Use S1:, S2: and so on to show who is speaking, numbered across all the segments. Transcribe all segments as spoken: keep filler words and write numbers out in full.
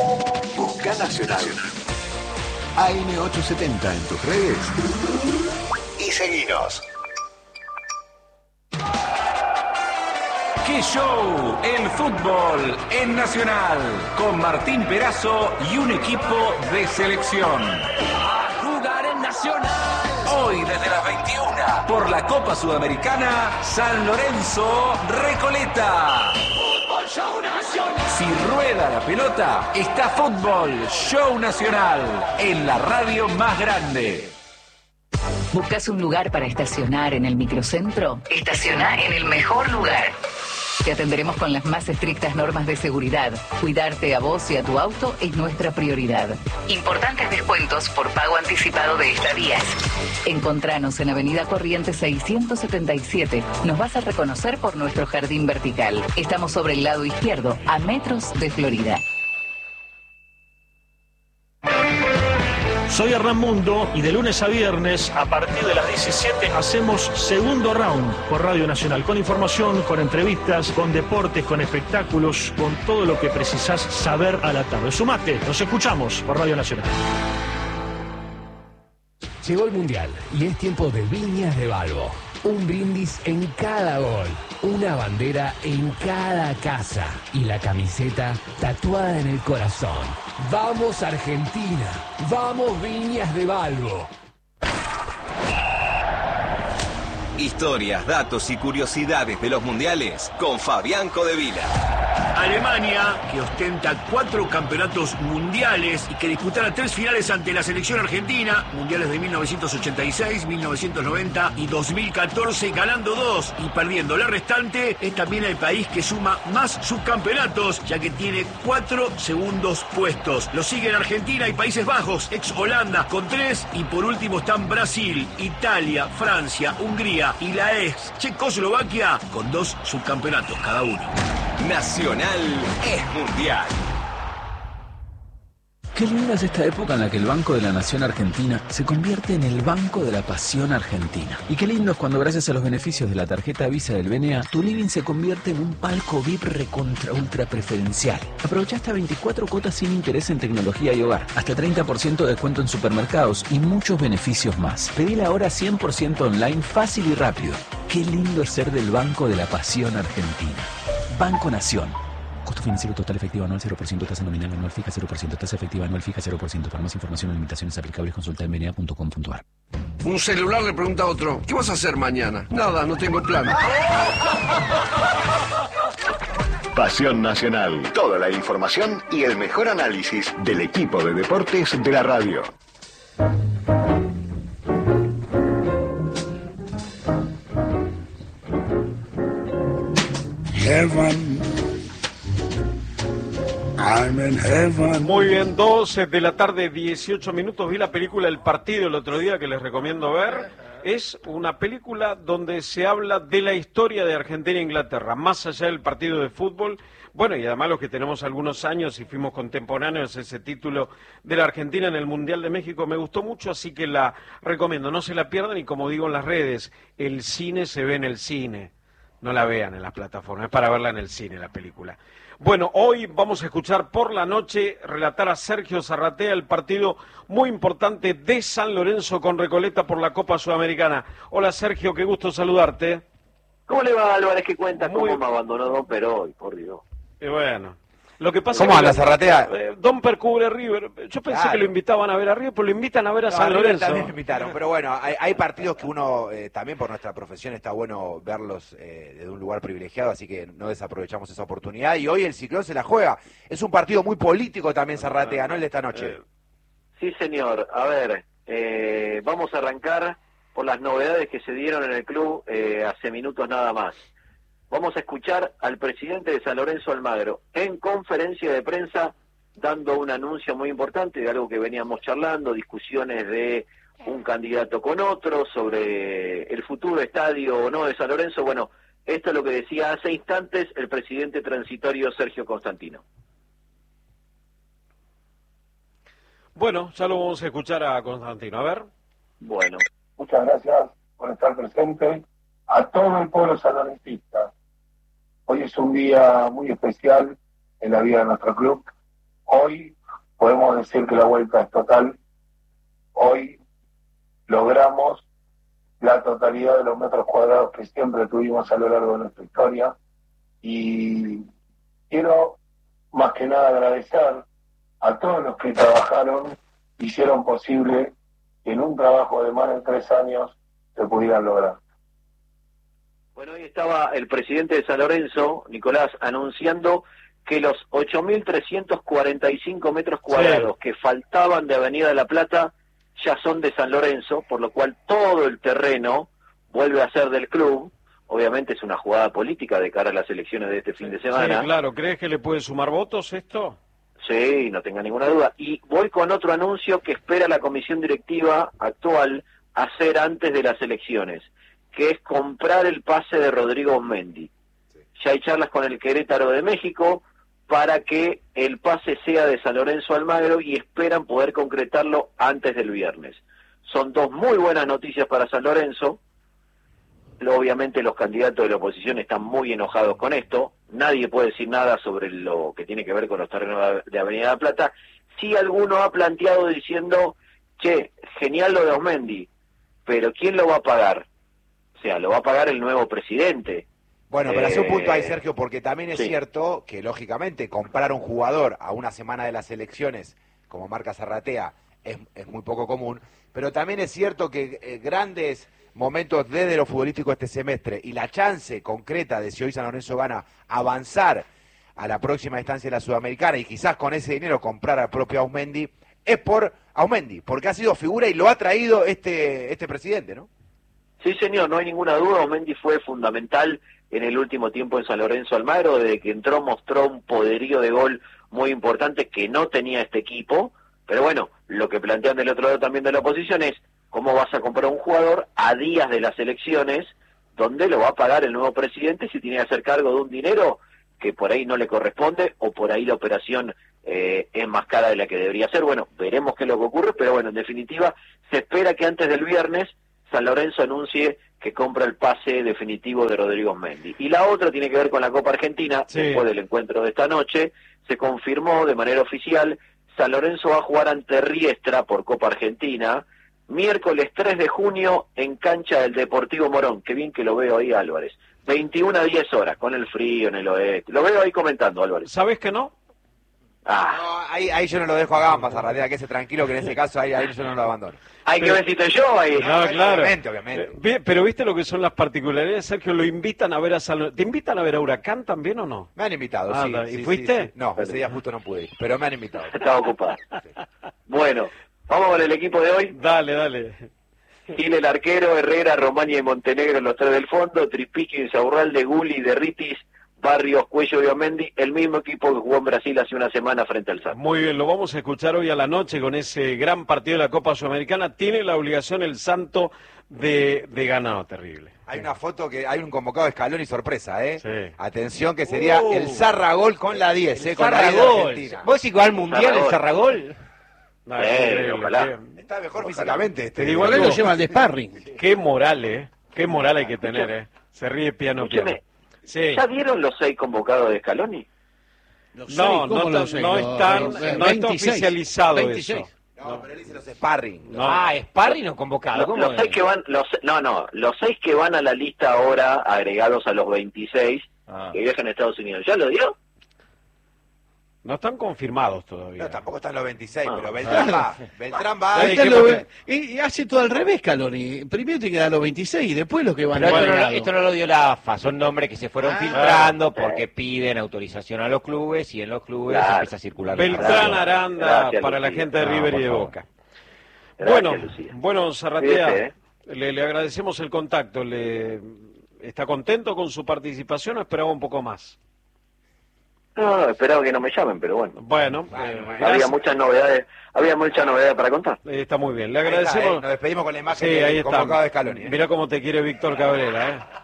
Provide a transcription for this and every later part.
S1: Busca Nacional. A M ochocientos setenta en tus redes y seguinos.
S2: ¡Qué show! El fútbol en Nacional, con Martín Perazo y un equipo de selección.
S3: A jugar en Nacional.
S2: Hoy desde las veintiuna, por la Copa Sudamericana, San Lorenzo Recoleta.
S3: Fútbol Show Nacional.
S2: Si rueda la pelota, está Fútbol Show Nacional, en la radio más grande.
S4: ¿Buscas un lugar para estacionar en el microcentro? Estaciona en el mejor lugar. Te atenderemos con las más estrictas normas de seguridad. Cuidarte a vos y a tu auto es nuestra prioridad. Importantes descuentos por pago anticipado de estadías. Encontranos en Avenida Corrientes seiscientos setenta y siete. Nos vas a reconocer por nuestro jardín vertical. Estamos sobre el lado izquierdo, a metros de Florida.
S5: Soy Hernán Mundo y de lunes a viernes, a partir de las diecisiete, hacemos Segundo Round por Radio Nacional. Con información, con entrevistas, con deportes, con espectáculos, con todo lo que precisás saber a la tarde. Sumate, nos escuchamos por Radio Nacional.
S6: Llegó el Mundial y es tiempo de Viñas de Balbo. Un brindis en cada gol, una bandera en cada casa y la camiseta tatuada en el corazón. ¡Vamos Argentina! ¡Vamos Viñas de Balbo!
S7: Historias, datos y curiosidades de los mundiales con Fabián Codevila.
S8: Alemania, que ostenta cuatro campeonatos mundiales y que disputará tres finales ante la selección argentina, mundiales de mil novecientos ochenta y seis, mil novecientos noventa y dos mil catorce, ganando dos y perdiendo la restante, es también el país que suma más subcampeonatos, ya que tiene cuatro segundos puestos. Lo siguen Argentina y Países Bajos, ex Holanda, con tres, y por último están Brasil, Italia, Francia, Hungría y la ex Checoslovaquia, con dos subcampeonatos cada uno.
S7: Nacional es mundial.
S9: Qué linda es esta época en la que el Banco de la Nación Argentina se convierte en el Banco de la Pasión Argentina. Y qué lindo es cuando, gracias a los beneficios de la tarjeta Visa del B N A, tu living se convierte en un palco V I P recontra ultra preferencial. Aprovecha hasta veinticuatro cuotas sin interés en tecnología y hogar, hasta treinta por ciento de descuento en supermercados y muchos beneficios más. Pedila ahora cien por ciento online, fácil y rápido. Qué lindo es ser del Banco de la Pasión Argentina. Banco Nación. Costo financiero total efectivo anual cero por ciento, tasa nominal anual fija cero por ciento, tasa efectiva anual fija cero por ciento. Para más información o limitaciones aplicables, consulta en b n a punto com punto a r.
S10: Un celular le pregunta a otro, ¿qué vas a hacer mañana? Nada, no tengo plan.
S1: Pasión Nacional. Toda la información y el mejor análisis del equipo de deportes de la radio.
S11: Heaven. I'm in heaven.
S12: Muy bien, doce de la tarde, dieciocho minutos. Vi la película El Partido el otro día, que les recomiendo ver. Es una película donde se habla de la historia de Argentina e Inglaterra, más allá del partido de fútbol. Bueno, y además los que tenemos algunos años y fuimos contemporáneos, ese título de la Argentina en el Mundial de México me gustó mucho, así que la recomiendo. No se la pierdan y, como digo en las redes, el cine se ve en el cine. No la vean en las plataformas, es para verla en el cine la película. Bueno, hoy vamos a escuchar por la noche relatar a Sergio Zarratea el partido muy importante de San Lorenzo con Recoleta por la Copa Sudamericana. Hola Sergio, qué gusto saludarte.
S13: ¿Cómo le va, Álvarez? ¿Qué cuenta?
S12: Muy...
S13: ¿Cómo me abandonó Don Peroy? Por Dios.
S12: Y bueno, lo que pasa
S14: ¿Cómo anda
S12: es que
S14: Zarratea?
S12: Eh, Don Per cubre River. Yo pensé
S14: Claro.
S12: que lo invitaban a ver a River, pero lo invitan a ver a
S14: No,
S12: San
S14: a River
S12: Lorenzo.
S14: también me invitaron, pero bueno, hay, hay partidos que uno, eh, también por nuestra profesión, está bueno verlos eh, desde un lugar privilegiado, así que no desaprovechamos esa oportunidad. Y hoy el Ciclón se la juega. Es un partido muy político también, Zarratea, ¿no? El de esta noche.
S13: Sí, señor. A ver, eh, vamos a arrancar por las novedades que se dieron en el club eh, hace minutos nada más. Vamos a escuchar al presidente de San Lorenzo, Almagro, en conferencia de prensa, dando un anuncio muy importante de algo que veníamos charlando, discusiones de un candidato con otro, sobre el futuro estadio o no de San Lorenzo. Bueno, esto es lo que decía hace instantes el presidente transitorio Sergio Constantino.
S12: Bueno, ya lo vamos a escuchar a Constantino. A ver.
S13: Bueno.
S11: Muchas gracias por estar presente. A todo el pueblo sanlorencista. Hoy es un día muy especial en la vida de nuestro club. Hoy podemos decir que la vuelta es total. Hoy logramos la totalidad de los metros cuadrados que siempre tuvimos a lo largo de nuestra historia, y quiero más que nada agradecer a todos los que trabajaron, hicieron posible que en un trabajo de más de tres años se pudieran lograr.
S13: Bueno, hoy estaba el presidente de San Lorenzo, Nicolás, anunciando que los ocho mil trescientos cuarenta y cinco metros cuadrados sí. que faltaban de Avenida de la Plata ya son de San Lorenzo, por lo cual todo el terreno vuelve a ser del club. Obviamente es una jugada política de cara a las elecciones de este fin de semana.
S12: Sí, claro. ¿Crees que le puede sumar votos esto?
S13: Sí, no tenga ninguna duda. Y voy con otro anuncio que espera la comisión directiva actual hacer antes de las elecciones, que es comprar el pase de Rodrigo Osmendi. Sí. Ya hay charlas con el Querétaro de México para que el pase sea de San Lorenzo a Almagro y esperan poder concretarlo antes del viernes. Son dos muy buenas noticias para San Lorenzo. Obviamente los candidatos de la oposición están muy enojados con esto. Nadie puede decir nada sobre lo que tiene que ver con los terrenos de Avenida de la Plata. Sí, alguno ha planteado diciendo, che, genial lo de Osmendi, pero ¿quién lo va a pagar? O sea, lo va a pagar el nuevo presidente.
S14: Bueno, pero
S13: eh,
S14: hace un punto ahí, Sergio, porque también es
S13: sí.
S14: cierto que, lógicamente, comprar un jugador a una semana de las elecciones, como marca Zarratea, es, es muy poco común, pero también es cierto que eh, grandes momentos desde lo futbolístico este semestre y la chance concreta de si hoy San Lorenzo gana avanzar a la próxima instancia de la Sudamericana y quizás con ese dinero comprar al propio Osmendi, es por Osmendi, porque ha sido figura y lo ha traído este, este presidente, ¿no?
S13: Sí, señor, no hay ninguna duda. Osmendi fue fundamental en el último tiempo en San Lorenzo Almagro. Desde que entró mostró un poderío de gol muy importante que no tenía este equipo. Pero bueno, lo que plantean del otro lado también de la oposición es cómo vas a comprar un jugador a días de las elecciones, donde lo va a pagar el nuevo presidente si tiene que hacer cargo de un dinero que por ahí no le corresponde o por ahí la operación eh, es más cara de la que debería ser. Bueno, veremos qué es lo que ocurre, pero bueno, en definitiva, se espera que antes del viernes San Lorenzo anuncie que compra el pase definitivo de Rodrigo Osmendi. Y la otra tiene que ver con la Copa Argentina. Sí. Después del encuentro de esta noche, se confirmó de manera oficial, San Lorenzo va a jugar ante Riestra por Copa Argentina, miércoles tres de junio en cancha del Deportivo Morón. Qué bien que lo veo ahí, Álvarez. veintiuna a diez horas, con el frío en el oeste. Lo veo ahí comentando, Álvarez.
S12: ¿Sabes que no?
S13: Ah.
S14: No, ahí, ahí yo no lo dejo a gambas, a realidad, que ese tranquilo, que en ese caso ahí, ahí yo no lo abandono.
S13: Hay que ver si estoy yo ahí.
S12: No, claro.
S14: Obviamente, obviamente.
S12: Eh, pero viste lo que son las particularidades, Sergio, lo invitan a ver a San Lorenzo. ¿Te invitan a ver a Huracán también o no?
S14: Me han invitado,
S12: ah,
S14: sí.
S12: ¿Y
S14: sí,
S12: fuiste?
S14: Sí, sí. No, ese día justo no pude ir, pero me han invitado.
S13: Estaba ocupado. Sí. Bueno, vamos con el equipo de hoy.
S12: Dale, dale.
S13: Gil el arquero, Herrera, Romaña y Montenegro los tres del fondo, Tripiqui, Insaurralde, Gulli, Derritis, Barrios, Cuello y Osmendi, el mismo equipo que jugó en Brasil hace una semana frente al Santos.
S12: Muy bien, lo vamos a escuchar hoy a la noche con ese gran partido de la Copa Sudamericana. Tiene la obligación el Santo de, de ganar, terrible.
S14: Hay una foto que hay un convocado de Scaloni, sorpresa, ¿eh?
S12: Sí.
S14: Atención, que sería
S15: uh,
S14: el Zarragol con la diez, ¿eh? Con la diez de Argentina.
S15: ¿Vos decís que va al Mundial el Zarragol?
S12: No, eh,
S13: ojalá.
S14: Está mejor ojalá. Físicamente. Este.
S15: Te igual lo llevan de sparring.
S12: Qué moral, ¿eh? Qué moral hay que tener, ¿eh? Se ríe piano piano.
S13: Sí. ¿Ya vieron los seis convocados de Scaloni?
S12: Los no, no, no, seis? no están, los, no está oficializado veintiséis. Eso.
S14: No, no, pero él dice los sparring.
S15: No. Ah, sparring o convocado.
S13: Los, los seis que van, los, no, no, los seis que van a la lista ahora, agregados a los veintiséis, ah. que viajan a Estados Unidos. ¿Ya lo dio?
S12: No están confirmados todavía.
S14: No, tampoco están los veintiséis, ah. pero Beltrán va. Beltrán va.
S15: Ay, lo ve... y, y hace todo al revés, Scaloni. Primero tiene que dar los veintiséis y después los que van a
S16: esto, no, esto no lo dio la A F A, son nombres que se fueron ah, filtrando porque piden autorización a los clubes y en los clubes claro. empieza a circular.
S12: Beltrán, Aranda, Gracias, para Lucía. La gente de no, River y de Boca. Gracias, bueno, Lucía. bueno, Zarratea, ¿eh? le, le agradecemos el contacto. Le, ¿Está contento con su participación o esperaba un poco más?
S13: No, no, esperaba que no me llamen, pero bueno.
S12: Bueno,
S13: eh, había muchas novedades, había muchas novedades para contar.
S12: Eh, está muy bien, le agradecemos.
S14: Está, eh. Nos despedimos con la imagen
S12: sí,
S14: del
S12: ahí
S14: convocado de Scaloni. ¿eh?
S12: Mirá cómo te quiere Víctor Cabrera, ¿eh?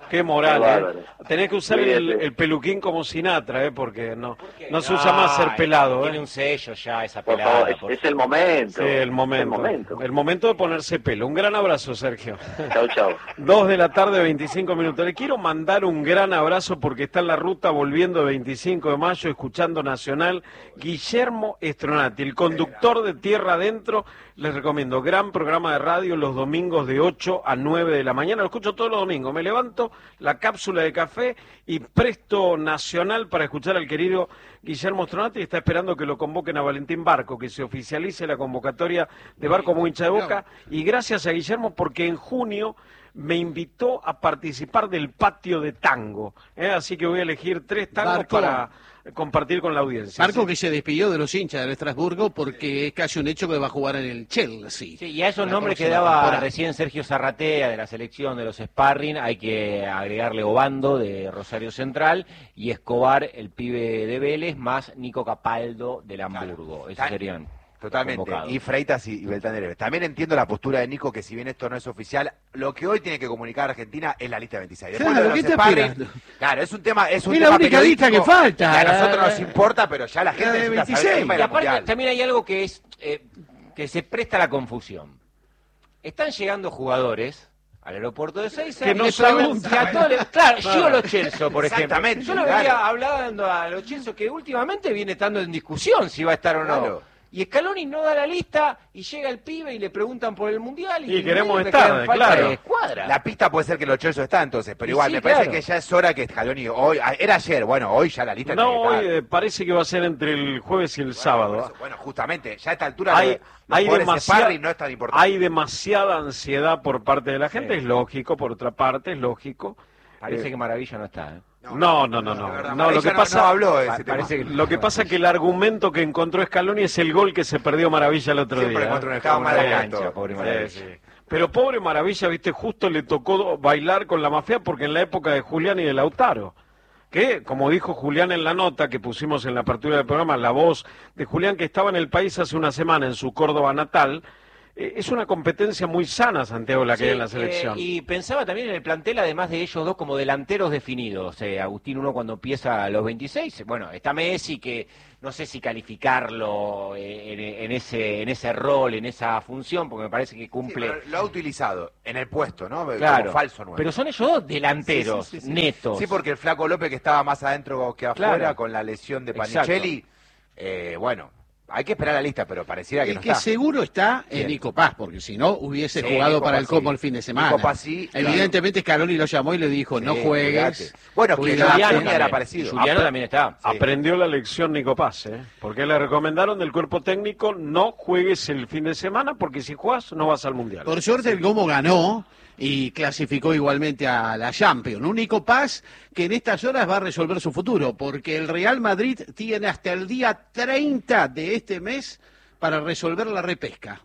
S12: Qué moral,
S13: Qué
S12: ¿eh?
S13: bárbaro.
S12: Tenés que usar el, el peluquín como Sinatra, ¿eh? Porque no, no se usa más ser pelado, ¿eh?
S16: Tiene un sello ya esa
S13: Por
S16: pelada.
S13: favor, es,
S16: por-
S13: es el momento.
S12: Sí, el momento.
S13: Es el momento.
S12: El momento de ponerse pelo. Un gran abrazo, Sergio.
S13: Chau, chau.
S12: Dos de la tarde, veinticinco minutos. Le quiero mandar un gran abrazo porque está en la ruta volviendo el veinticinco de mayo, escuchando Nacional, Guillermo Estronati, el conductor de Tierra Adentro. Les recomiendo, gran programa de radio los domingos de ocho a nueve de la mañana. Lo escucho todos los domingos. Me levanto, la cápsula de café y presto Nacional para escuchar al querido Guillermo Stronati. Está esperando que lo convoquen a Valentín Barco, que se oficialice la convocatoria de Barco como hincha de Boca. Y gracias a Guillermo porque en junio me invitó a participar del patio de tango. ¿eh? Así que voy a elegir tres tangos
S15: Barco.
S12: para compartir con la audiencia.
S15: Marco
S12: ¿sí?
S15: que se despidió de los hinchas del Estrasburgo porque es casi un hecho que va a jugar en el Chelsea.
S16: Sí, y a esos
S15: La
S16: nombres que
S15: próxima
S16: daba
S15: temporada.
S16: recién Sergio Zarratea de la selección de los Sparring, hay que agregarle Obando de Rosario Central y Escobar, el pibe de Vélez, más Nico Capaldo del Hamburgo. Esos
S14: Ta-
S16: serían
S14: Totalmente,
S16: convocados.
S14: y Freitas y, y Beltrán de Neves. También entiendo la postura de Nico, que si bien esto no es oficial, lo que hoy tiene que comunicar Argentina es la lista veintiséis. Después
S15: Claro,
S14: de los
S15: ¿qué está
S14: sparring,
S15: esperando?
S14: claro, es un tema, es un
S15: Es la
S14: tema
S15: única lista que
S14: periodístico
S15: falta.
S14: que a nosotros nos importa, pero ya la gente
S15: La de
S14: necesita saber
S15: veintiséis.
S14: quién va a
S16: Y
S14: ir al
S16: aparte
S14: Mundial.
S16: también hay algo que es eh, que se presta a la confusión. Están llegando jugadores al aeropuerto de Seiza
S12: Que
S16: y
S12: no
S16: le
S12: saben.
S16: preguntan a todos le- Claro,
S12: Claro.
S16: Gio Lo Celso, por ejemplo.
S14: Exactamente,
S16: Yo lo
S14: claro.
S16: veía hablando a Lo Celso que últimamente viene estando en discusión si va a estar o no.
S14: Claro.
S16: Y Scaloni no da la lista y llega el pibe y le preguntan por el Mundial y,
S12: Y queremos
S16: le
S12: estar,
S16: quedan falta
S12: claro.
S16: de escuadra.
S14: La pista puede ser que los Chelsea está entonces, pero
S16: Y
S14: igual
S16: sí,
S14: me parece
S16: claro.
S14: que ya es hora que Scaloni hoy, era ayer, bueno, hoy ya la lista
S12: No,
S14: tiene que
S12: hoy
S14: estar.
S12: eh, parece que va a ser entre el jueves y el
S14: Bueno,
S12: sábado.
S14: por eso, bueno, justamente, ya a esta altura
S12: Hay,
S14: los
S12: hay,
S14: jugadores de
S12: demasiada,
S14: sparring no es tan importante.
S12: hay demasiada ansiedad por parte de la gente,
S16: Sí.
S12: es lógico, por otra parte, es lógico.
S16: Parece
S12: Eh,
S16: que Maravilla no está. ¿eh?
S12: No, no, no, no.
S14: de verdad,
S12: No,
S14: Maravilla
S12: lo que
S14: no-
S12: pasa,
S14: no habló de ese
S16: Pa-
S14: tema.
S16: parece que-
S12: lo que pasa es que el argumento que encontró Scaloni es el gol que se perdió Maravilla el otro
S14: Siempre
S12: día.
S14: encuentro
S12: ¿eh?
S14: un estado mal
S16: Una
S14: acá,
S16: cancha,
S14: todo.
S16: pobre
S12: Sí,
S16: Maravilla.
S12: sí. Pero pobre Maravilla, viste, justo le tocó bailar con la mafia porque en la época de Julián y de Lautaro, que, como dijo Julián en la nota que pusimos en la apertura del programa, la voz de Julián, que estaba en el país hace una semana en su Córdoba natal, eh, es una competencia muy sana, Santiago, la que
S16: Sí,
S12: hay en la
S16: eh,
S12: selección.
S16: y pensaba también en el plantel, además de ellos dos, como delanteros definidos. Eh, Agustín, uno cuando empieza a los veintiséis, bueno, está Messi, que no sé si calificarlo eh, en, en ese en ese rol, en esa función, porque me parece que
S14: Sí,
S16: cumple...
S14: pero lo ha utilizado en el puesto, ¿no?
S16: Claro,
S14: Como falso nuevo.
S16: pero son ellos dos delanteros,
S14: Sí, sí, sí, sí.
S16: netos.
S14: Sí, porque el Flaco López, que estaba más adentro que afuera
S16: Claro.
S14: con la lesión de
S16: Exacto.
S14: Panicelli, eh, bueno, hay que esperar la lista, pero pareciera que
S15: Y
S14: no
S15: que
S14: está.
S15: seguro está en
S14: Bien.
S15: Nico Paz, porque si no hubiese
S14: Sí,
S15: jugado
S14: Nico
S15: para
S14: Paz
S15: el Como
S14: sí.
S15: el fin de semana.
S14: Nico Paz sí, claro.
S15: Evidentemente Scaloni lo llamó y le dijo, no
S14: Sí,
S15: juegues.
S14: cuidate. Bueno, que
S15: cuidate.
S14: ya
S16: Juliano
S14: Acuña era
S16: también.
S14: parecido.
S16: Juliano
S12: Apre-
S16: también está.
S14: Sí.
S12: Aprendió la lección Nico Paz, ¿eh? Porque le recomendaron del cuerpo técnico no juegues el fin de semana porque si juegas no vas al Mundial.
S15: Por suerte el Como ganó y clasificó igualmente a la Champions. Un Nico Paz que en estas horas va a resolver su futuro, porque el Real Madrid tiene hasta el día treinta de este mes para resolver la repesca.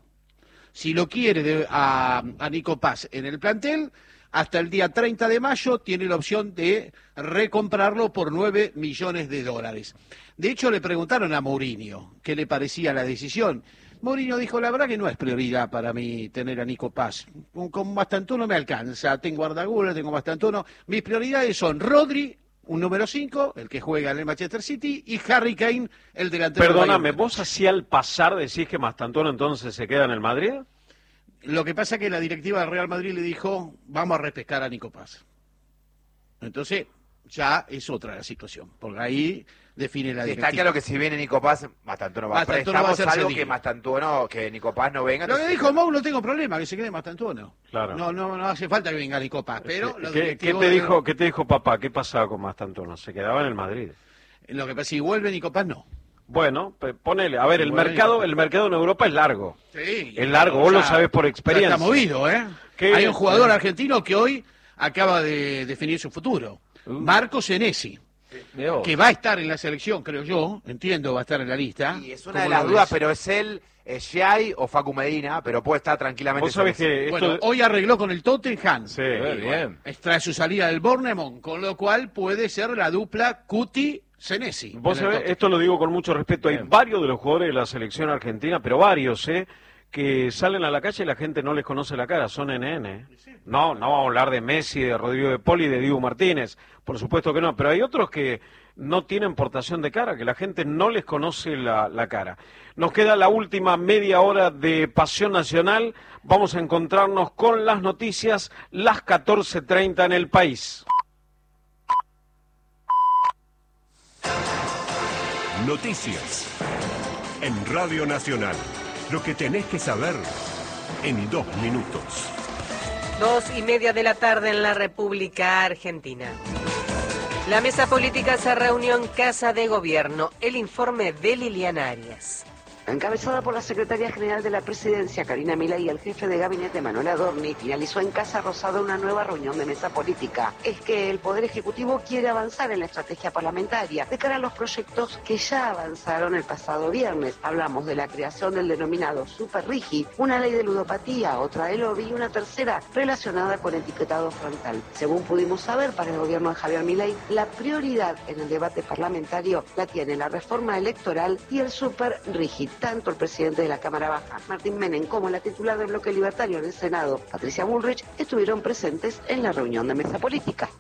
S15: Si lo quiere de- a, a Nico Paz en el plantel, hasta el día treinta de mayo tiene la opción de recomprarlo por nueve millones de dólares. De hecho, le preguntaron a Mourinho qué le parecía la decisión. Mourinho dijo, la verdad que no es prioridad para mí tener a Nico Paz. Con, con Mastantuono me alcanza, tengo Ardagula, tengo Mastantuono. Mis prioridades son Rodri, un número cinco, el que juega en el Manchester City, y Harry Kane, el delantero del
S12: Perdóname,
S15: Bayern.
S12: ¿vos así al pasar decís que Mastantuono entonces se queda en el Madrid?
S15: Lo que pasa es que la directiva del Real Madrid le dijo, vamos a repescar a Nico Paz. Entonces, ya es otra la situación, porque ahí define la
S14: Sí,
S15: directiva.
S14: está claro que si viene Nico Paz, Mastantuono va a
S15: Mastantuono va a
S14: préstamo,
S15: ser
S14: salvo
S15: cedido.
S14: que Mastantuono, que Nico Paz no venga.
S15: Lo que
S14: entonces-
S15: dijo Mou, no tengo problema, que se quede Mastantuono.
S12: Claro.
S15: No, no, no hace falta que venga Nico Paz, pero
S12: ¿Qué,
S15: los
S12: qué
S15: directivos
S12: te
S15: de-
S12: dijo, ¿Qué te dijo papá? ¿Qué pasaba con Mastantuono? ¿Se quedaba en el Madrid?
S15: Lo que pasa, si vuelve Nico Paz, no.
S12: Bueno, pe- ponele. A ver, el
S15: Bueno,
S12: mercado,
S15: Nico.
S12: el mercado en Europa es largo.
S15: Sí.
S12: Es largo, vos
S15: Ya-
S12: lo sabés por
S15: ya
S12: experiencia.
S15: está movido, ¿eh?
S12: ¿Qué?
S15: Hay un jugador argentino que hoy acaba de definir su futuro.
S12: Uh.
S15: Marco Senesi,
S16: Mirá vos.
S15: que va a estar en la selección, creo yo, entiendo, va a estar en la lista.
S14: Y es una
S15: ¿Cómo
S14: de
S15: lo
S14: las
S15: ves?
S14: dudas, pero es él, es Giai o Facu Medina, pero puede estar tranquilamente.
S12: Vos sabés
S14: Senesi.
S12: que esto
S15: Bueno,
S12: de-
S15: hoy arregló con el Tottenham.
S12: Sí.
S16: Eh, bien.
S15: Tras su salida del Bournemouth, con lo cual puede ser la dupla Cuti-Senesi.
S12: Vos
S15: en el
S12: sabés,
S15: Tottenham.
S12: esto lo digo con mucho respeto, hay
S16: Bien.
S12: varios de los jugadores de la selección argentina, pero varios, ¿eh? que salen a la calle y la gente no les conoce la cara, son N N. No, no vamos a hablar de Messi, de Rodrigo de Paul y de Dibu Martínez, por supuesto que no, pero hay otros que no tienen portación de cara, que la gente no les conoce la, la cara. Nos queda la última media hora de Pasión Nacional, vamos a encontrarnos con las noticias, las catorce treinta en el país.
S17: Noticias en Radio Nacional. Lo que tenés que saber en dos minutos.
S18: Dos y media de la tarde en la República Argentina. La mesa política se reunió en Casa de Gobierno. El informe de Liliana Arias.
S19: Encabezada por la Secretaría General de la Presidencia, Karina Milei, y el jefe de gabinete, Manuel Adorni, finalizó en Casa Rosada una nueva reunión de mesa política. Es que el Poder Ejecutivo quiere avanzar en la estrategia parlamentaria de cara a los proyectos que ya avanzaron el pasado viernes. Hablamos de la creación del denominado Super Rigi, una ley de ludopatía, otra de lobby y una tercera relacionada con etiquetado frontal. Según pudimos saber, para el gobierno de Javier Milei, la prioridad en el debate parlamentario la tiene la reforma electoral y el Super Rigi. Tanto el presidente de la Cámara Baja, Martín Menem, como la titular del bloque libertario en el Senado, Patricia Bullrich, estuvieron presentes en la reunión de mesa política.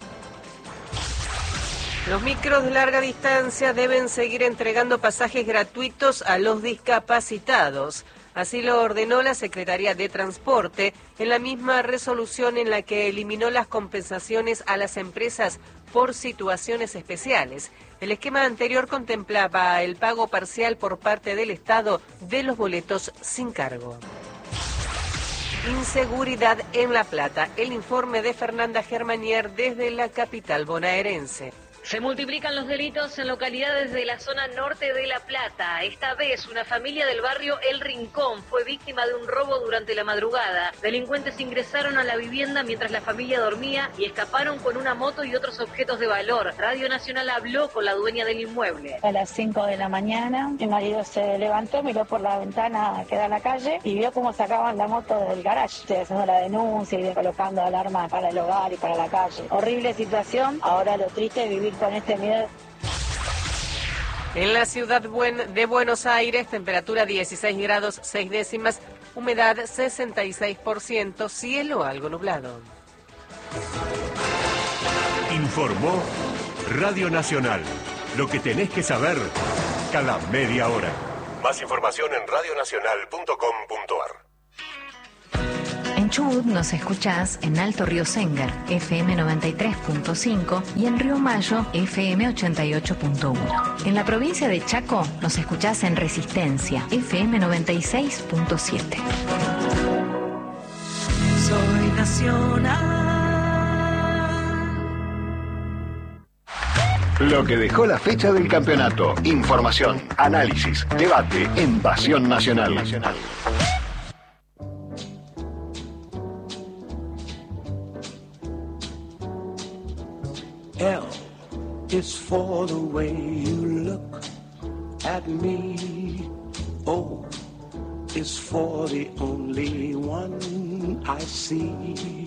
S18: Los micros de larga distancia deben seguir entregando pasajes gratuitos a los discapacitados. Así lo ordenó la Secretaría de Transporte en la misma resolución en la que eliminó las compensaciones a las empresas por situaciones especiales. El esquema anterior contemplaba el pago parcial por parte del Estado de los boletos sin cargo. Inseguridad en La Plata. El informe de Fernanda Germanier desde la capital bonaerense.
S20: Se multiplican los delitos en localidades de la zona norte de La Plata. Esta vez, una familia del barrio El Rincón fue víctima de un robo durante la madrugada. Delincuentes ingresaron a la vivienda mientras la familia dormía y escaparon con una moto y otros objetos de valor. Radio Nacional habló con la dueña del inmueble.
S21: A las cinco de la mañana, mi marido se levantó, miró por la ventana que da a la calle y vio cómo sacaban la moto del garage. Estoy haciendo la denuncia y colocando alarma para el hogar y para la calle. Horrible situación. Ahora lo triste es vivir con este miedo.
S18: En la ciudad de Buenos Aires, temperatura dieciséis grados seis décimas, humedad sesenta y seis por ciento, cielo algo nublado.
S17: Informó Radio Nacional. Lo que tenés que saber cada media hora. Más información en radio nacional punto com punto ar.
S22: En Chubut nos escuchás en Alto Río Sengar, F M noventa y tres punto cinco, y en Río Mayo, F M ochenta y ocho punto uno. En la provincia de Chaco nos escuchás en Resistencia, F M noventa y seis punto siete.
S3: Soy nacional.
S1: Lo que dejó la fecha del campeonato. Información, análisis, debate en Pasión Nacional. Nacional.
S3: L is for the way you look at me. O is for the only one I see.